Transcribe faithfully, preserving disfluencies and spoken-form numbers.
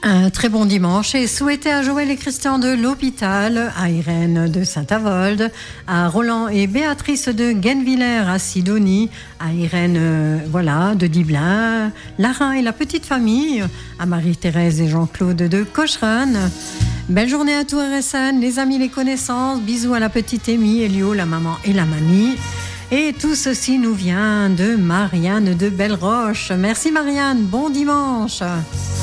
Un très bon dimanche et souhaité à Joël et Christian de l'Hôpital, à Irène de Saint-Avold, à Roland et Béatrice de Guenvillers à Sidonie, à Irène euh, voilà, de Diblin, Lara et la petite famille, à Marie-Thérèse et Jean-Claude de Cocherane. Belle journée à tout R S N, les amis, les connaissances, bisous à la petite Amy, Elio, la maman et la mamie. Et tout ceci nous vient de Marianne de Belleroche. Merci Marianne, bon dimanche.